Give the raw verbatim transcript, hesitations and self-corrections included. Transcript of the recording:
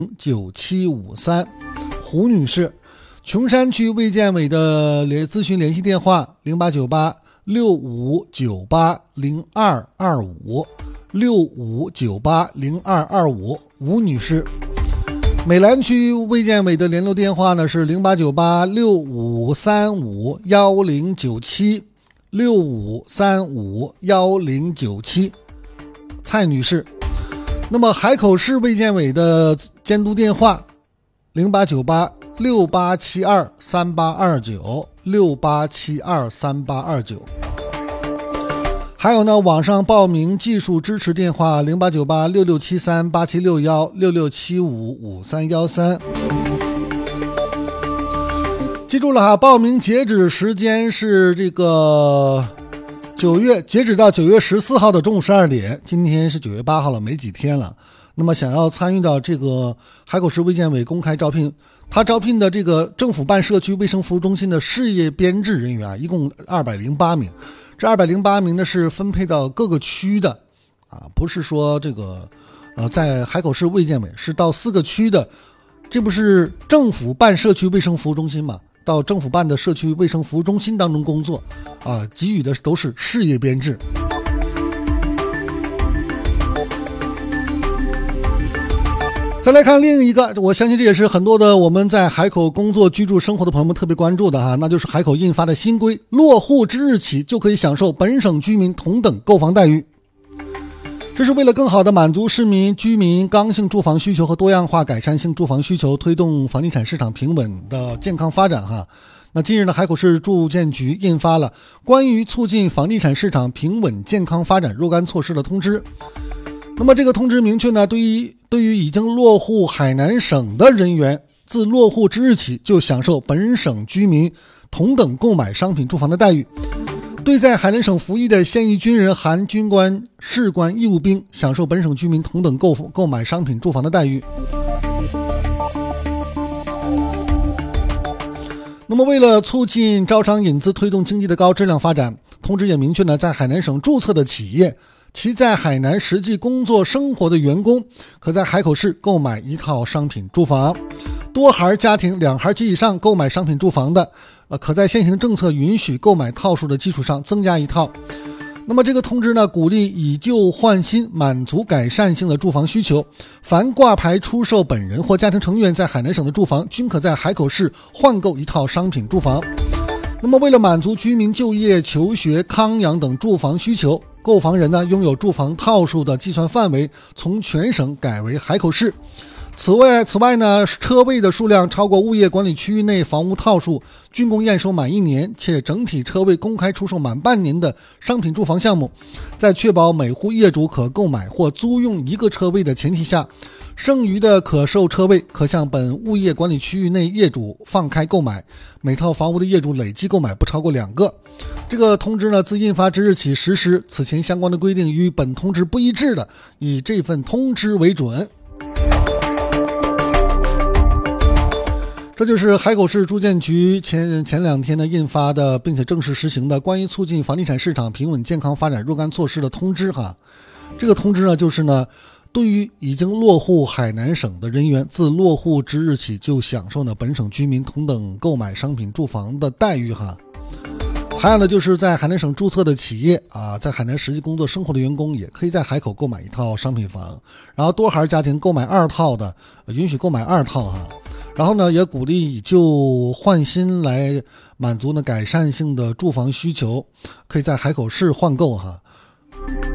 九七五三，胡女士，琼山区卫健委的联咨询联系电话零八九八六五九八零二二五六五九八零二二五，吴女士。美兰区卫健委的联络电话呢是零八九八六五三五幺零九七六五三五幺零九七，蔡女士。那么海口市卫健委的监督电话零八九八六八七二三八二九六八七二三八二九。还有呢，网上报名技术支持电话零八九八六六七三八七六一六六七五五三一三。记住了哈，报名截止时间是这个九月，截止到九月十四号的中午十二点，今天是九月八号了，没几天了。那么想要参与到这个海口市卫健委公开招聘，他招聘的这个政府办社区卫生服务中心的事业编制人员啊，一共二百零八名。这二百零八名呢是分配到各个区的啊，不是说这个呃在海口市卫健委，是到四个区的。这不是政府办社区卫生服务中心吗？到政府办的社区卫生服务中心当中工作啊，给予的都是事业编制。再来看另一个，我相信这也是很多的我们在海口工作居住生活的朋友们特别关注的哈，那就是海口印发的新规，落户之日起就可以享受本省居民同等购房待遇。这是为了更好的满足市民居民刚性住房需求和多样化改善性住房需求，推动房地产市场平稳的健康发展哈。那近日呢，海口市住建局印发了关于促进房地产市场平稳健康发展若干措施的通知。那么这个通知明确呢，对于对于已经落户海南省的人员，自落户之日起就享受本省居民同等购买商品住房的待遇。对在海南省服役的现役军人含军官、士官、义务兵享受本省居民同等购购买商品住房的待遇。那么为了促进招商引资，推动经济的高质量发展，通知也明确呢，在海南省注册的企业，其在海南实际工作生活的员工，可在海口市购买一套商品住房。多孩家庭两孩及以上购买商品住房的，呃，可在现行政策允许购买套数的基础上增加一套。那么这个通知呢，鼓励以旧换新，满足改善性的住房需求。凡挂牌出售本人或家庭成员在海南省的住房，均可在海口市换购一套商品住房。那么为了满足居民就业、求学、康养等住房需求，购房人呢拥有住房套数的计算范围从全省改为海口市。此外，此外呢，车位的数量超过物业管理区域内房屋套数竣工验收满一年，且整体车位公开出售满半年的商品住房项目，在确保每户业主可购买或租用一个车位的前提下，剩余的可售车位可向本物业管理区域内业主放开购买，每套房屋的业主累计购买不超过两个。这个通知呢，自印发之日起实施，此前相关的规定与本通知不一致的，以这份通知为准。这就是海口市住建局前前两天呢印发的，并且正式实行的关于促进房地产市场平稳健康发展若干措施的通知哈。这个通知呢，就是呢，对于已经落户海南省的人员，自落户之日起就享受呢本省居民同等购买商品住房的待遇哈。还有呢，就是在海南省注册的企业啊，在海南实际工作生活的员工，也可以在海口购买一套商品房。然后多孩家庭购买二套的，允许购买二套哈。然后呢，也鼓励以旧换新来满足呢改善性的住房需求，可以在海口市换购哈。